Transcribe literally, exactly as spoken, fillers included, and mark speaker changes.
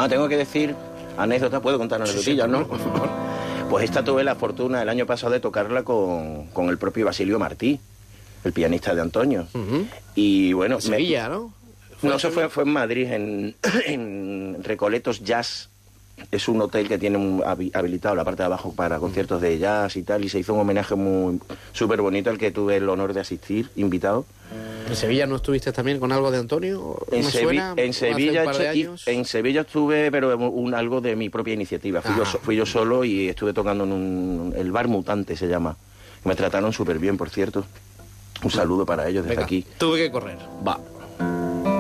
Speaker 1: Ah, tengo que decir anécdota, puedo contar anécdotillas, ¿no? Pues esta tuve la fortuna el año pasado de tocarla con, con el propio Basilio Martí, el pianista de Antonio.
Speaker 2: Uh-huh.
Speaker 1: Y bueno...
Speaker 2: En Sevilla,
Speaker 1: me...
Speaker 2: ¿no?
Speaker 1: No, eso fue, fue en Madrid, en, en Recoletos Jazz. Es un hotel que tiene un, habilitado la parte de abajo para conciertos de jazz y tal, y se hizo un homenaje muy súper bonito al que tuve el honor de asistir, invitado.
Speaker 2: ¿En Sevilla no estuviste también con algo de Antonio?
Speaker 1: En,
Speaker 2: ¿Me
Speaker 1: Sevi
Speaker 2: suena?
Speaker 1: en, Sevilla
Speaker 2: Hace un par de
Speaker 1: hecho,
Speaker 2: años.
Speaker 1: en Sevilla estuve, pero un, algo de mi propia iniciativa. Fui, yo, fui yo solo y estuve tocando en un, el Bar Mutante, se llama. Me trataron súper bien, por cierto. Un saludo para ellos desde
Speaker 2: Venga,
Speaker 1: aquí.
Speaker 2: Tuve que correr.
Speaker 1: Va.